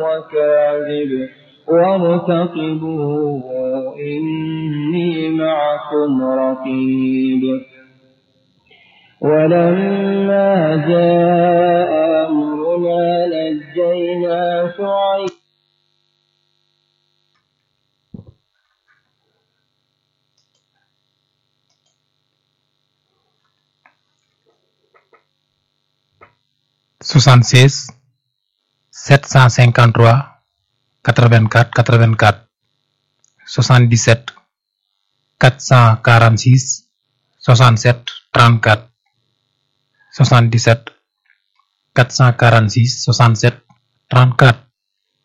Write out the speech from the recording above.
وكاذب وارتقبوا إني معكم رقيب ولما جاء أمرنا نجينا شعيبا soixante-seize 753 84 84 77 446 67 34 77 446 67 34